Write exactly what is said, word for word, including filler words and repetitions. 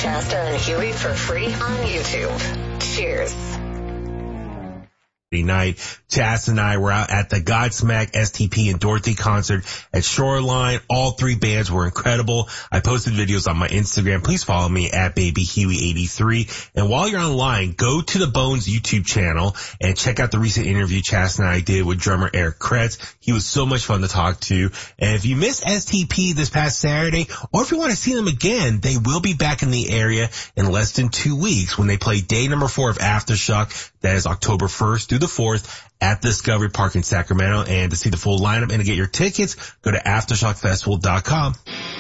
Shasta and Huey for free on YouTube. Cheers. Night. Chas and I were out at the Godsmack, S T P, and Dorothy concert at Shoreline. All three bands were incredible. I posted videos on my Instagram. Please follow me at baby huey eighty-three. And while you're online, go to the Bones YouTube channel and check out the recent interview Chas and I did with drummer Eric Kretz. He was so much fun to talk to. And if you missed S T P this past Saturday, or if you want to see them again, they will be back in the area in less than two weeks when they play day number four of Aftershock. That is October first through the fourth at Discovery Park in Sacramento. And to see the full lineup and to get your tickets, go to aftershock festival dot com.